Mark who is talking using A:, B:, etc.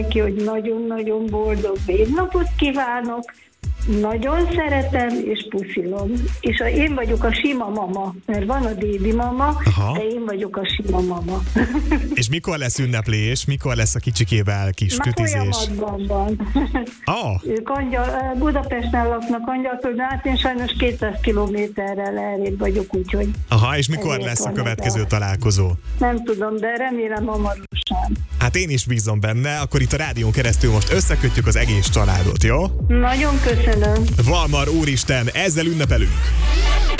A: neki, hogy nagyon-nagyon boldog névnapot kívánok, nagyon szeretem, és puszilom. És én vagyok a sima mama, mert van a dédi mama, de én vagyok a sima mama.
B: És mikor lesz ünneplés? Mikor lesz a kicsikével kis tütizés?
A: Már folyamatban van. Ők Budapesten laknak, Angyalföldön, hát én sajnos 200 kilométerrel elrébb vagyok, úgyhogy...
B: Aha, és mikor lesz a következő találkozó?
A: Nem tudom, de remélem hamarosan.
B: Hát én is bízom benne, akkor itt a rádión keresztül most összekötjük az egész családot, jó?
A: Nagyon köszönöm.
B: Valmar úristen, ezzel ünnepelünk!